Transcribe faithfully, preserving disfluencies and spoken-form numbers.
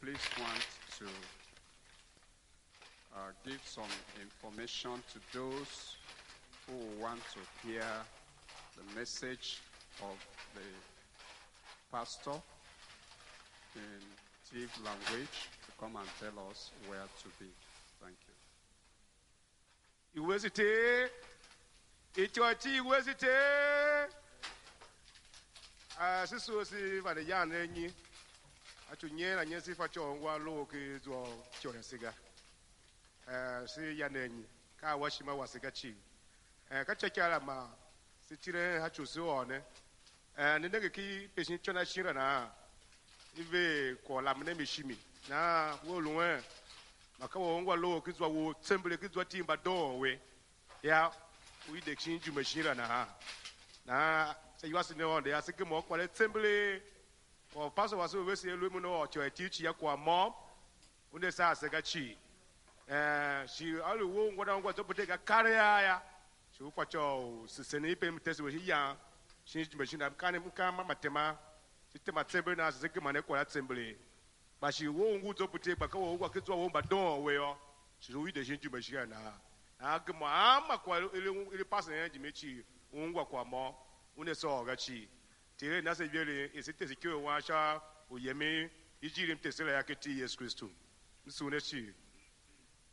please want to uh, give some information to those who want to hear the message of the pastor in Tiv language to come and tell us where to be. Thank you. University, Itoati University. Ah, this was the young lady. I told you, I just if I told one look is all John Siga. Ah, see, Yanen, Kawashima was a gachi. Ah, Kachakama, Sitire had to so on. And the Nagaki, Patient Chona Shirana, if they call Lamne Mishimi. Na, Woluen, Makawa look is what simply is what team but doorway. Yeah, we exchange machine and a na say you ask no, they ask him more quite simply. Or Pastor was always a lumino to a teacher, a mom, when they say Sagachi. Uh, she only won't go down what to take a carrier. She will put your Senipim test with young. She's machine. I'm kind of come, Matema. She's my table as a man assembly. But she won't go to put a walk into a home, but don't where she will read the change machine. Agama kwa ili pasa ya jimechi ungwa kwa mo une so gachi tire na se biere esite sikyo wa sha uyeme ijiri mtesela yake ti Yesu Kristo nsune chi